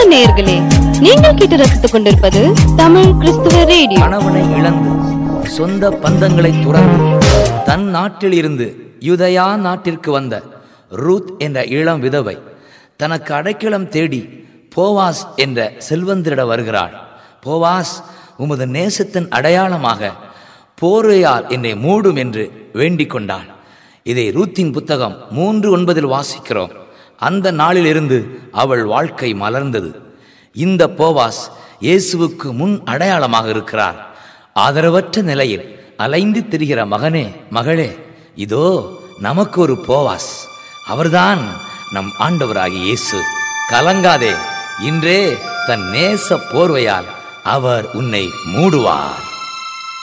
நேயர்களே, நீங்கள் கேட்டு ரசித்துக் கொண்டிருப்பது தமிழ் கிறிஸ்துவ ரேடியோ. கணவனை இழந்து சொந்த பந்தங்களை துறந்து தன் நாட்டில் இருந்து யூதயா நாட்டிற்கு வந்த ரூத் என்ற இளம் விதவை தனக்கு அடைக்கலம் தேடி போவாஸ் என்ற செல்வந்தரிட வருகிறாள். போவாஸ், உமது நேசத்தின் அடையாளமாக போர்வையால் என்னை மூடும் என்று வேண்டிக் கொண்டாள். இதை ரூத்தின் புத்தகம் 3:9 வாசிக்கிறோம். அந்த நாளிலிருந்து அவள் வாழ்க்கை மலர்ந்தது. இந்த போவாஸ் இயேசுவுக்கு முன் அடையாளமாக இருக்கிறார். ஆதரவற்ற நிலையில் அலைந்து திரிகிற மகனே, மகளே, இதோ நமக்கு ஒரு போவாஸ். அவர்தான் நம் ஆண்டவராகிய இயேசு. கலங்காதே, இன்றே தன் நேச போர்வையால் அவர் உன்னை மூடுவார்.